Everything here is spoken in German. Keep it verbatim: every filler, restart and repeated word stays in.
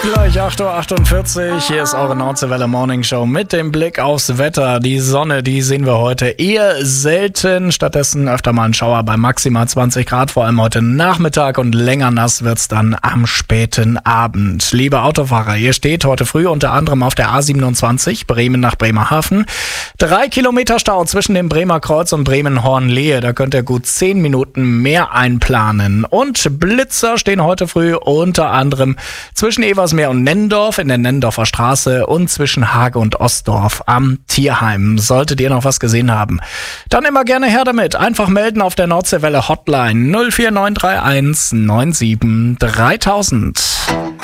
Gleich acht Uhr achtundvierzig, hier ist eure Nordseewelle Morning Show mit dem Blick aufs Wetter. Die Sonne, die sehen wir heute eher selten, stattdessen öfter mal ein Schauer bei maximal zwanzig Grad, vor allem heute Nachmittag, und länger nass wird's dann am späten Abend. Liebe Autofahrer, ihr steht heute früh unter anderem auf der A siebenundzwanzig, Bremen nach Bremerhaven. Drei Kilometer Stau zwischen dem Bremer Kreuz und Bremen-Hornlehe, da könnt ihr gut zehn Minuten mehr einplanen. Und Blitzer stehen heute früh unter anderem zwischen Eversmeer und Nennendorf in der Nennendorfer Straße und zwischen Hage und Ostdorf am Tierheim. Solltet ihr noch was gesehen haben, dann immer gerne her damit. Einfach melden auf der Nordseewelle Hotline null vier neun drei eins neun sieben dreitausend.